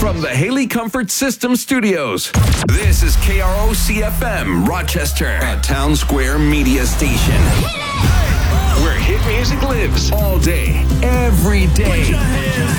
From the Haley Comfort System Studios, this is KROC-FM, Rochester, a Town Square media station. Where hit music lives all day, every day.